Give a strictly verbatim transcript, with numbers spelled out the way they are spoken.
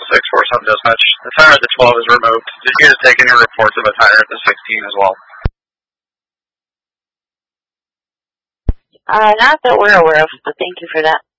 six four seven dispatch. The tire at the twelve is removed. Did you guys take any reports of a tire at the sixteen as well? Uh, not that we're aware of, but thank you for that.